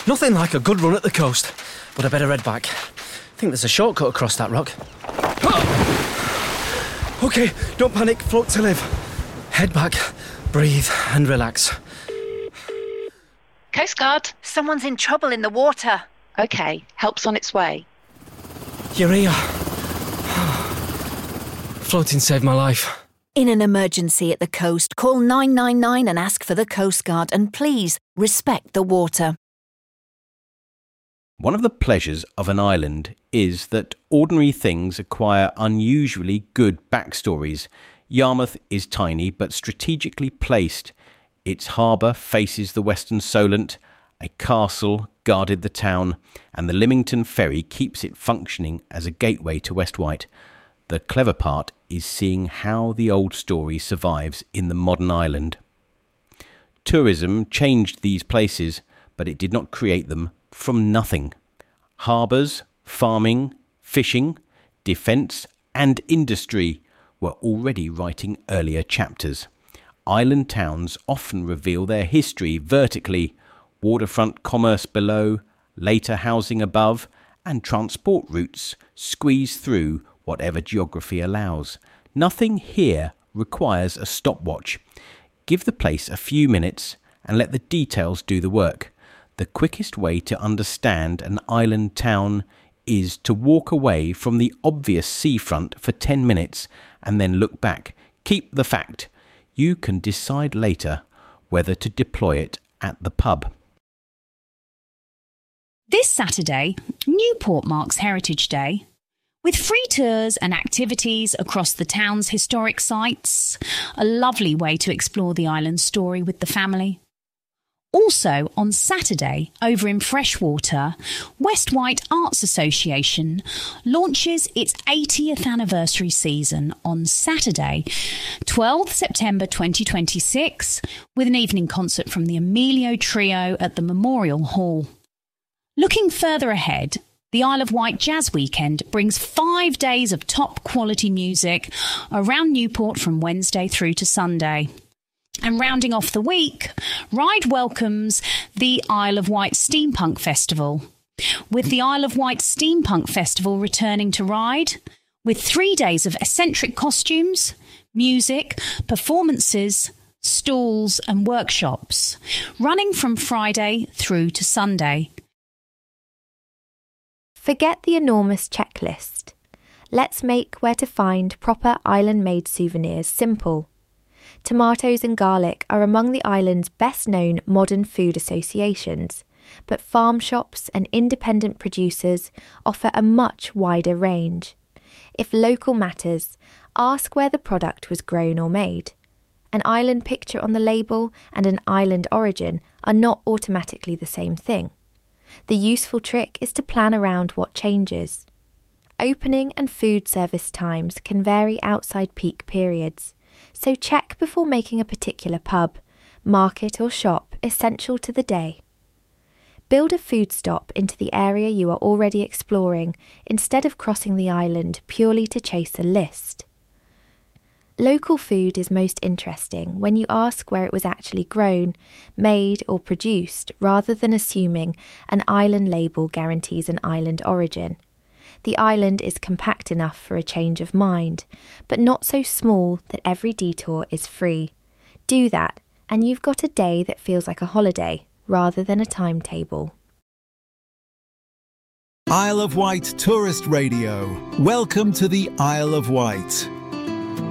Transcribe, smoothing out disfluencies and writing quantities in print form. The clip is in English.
Nothing like a good run at the coast, but I better head back. I think there's a shortcut across that rock. OK, don't panic, float to live. Head back, breathe and relax. Coast Guard. Someone's in trouble in the water. OK, help's on its way. You're here. Floating saved my life. In an emergency at the coast, call 999 and ask for the Coast Guard, and please respect the water. One of the pleasures of an island is that ordinary things acquire unusually good backstories. Yarmouth is tiny but strategically placed. Its harbour faces the Western Solent, a castle guarded the town, and the Lymington ferry keeps it functioning as a gateway to West Wight. The clever part is seeing how the old story survives in the modern island. Tourism changed these places, but it did not create them from nothing. Harbours, farming, fishing, defence and industry were already writing earlier chapters. Island towns often reveal their history vertically, waterfront commerce below, later housing above, and transport routes squeeze through whatever geography allows. Nothing here requires a stopwatch. Give the place a few minutes and let the details do the work. The quickest way to understand an island town is to walk away from the obvious seafront for 10 minutes and then look back. Keep the fact. You can decide later whether to deploy it at the pub. This Saturday, Newport marks Heritage Day. With free tours and activities across the town's historic sites, a lovely way to explore the island's story with the family. Also, on Saturday, over in Freshwater, West Wight Arts Association launches its 80th anniversary season on Saturday, 12th September 2026, with an evening concert from the Emilio Trio at the Memorial Hall. Looking further ahead, the Isle of Wight Jazz Weekend brings 5 days of top-quality music around Newport from Wednesday through to Sunday. And rounding off the week, Ryde welcomes the Isle of Wight Steampunk Festival, with the Isle of Wight Steampunk Festival returning to Ryde, with 3 days of eccentric costumes, music, performances, stalls and workshops, running from Friday through to Sunday. Forget the enormous checklist. Let's make where to find proper island-made souvenirs simple. Tomatoes and garlic are among the island's best-known modern food associations, but farm shops and independent producers offer a much wider range. If local matters, ask where the product was grown or made. An island picture on the label and an island origin are not automatically the same thing. The useful trick is to plan around what changes. Opening and food service times can vary outside peak periods, so check before making a particular pub, market or shop essential to the day. Build a food stop into the area you are already exploring instead of crossing the island purely to chase a list. Local food is most interesting when you ask where it was actually grown, made or produced, rather than assuming an island label guarantees an island origin. The island is compact enough for a change of mind, but not so small that every detour is free. Do that, and you've got a day that feels like a holiday, rather than a timetable. Isle of Wight Tourist Radio. Welcome to the Isle of Wight.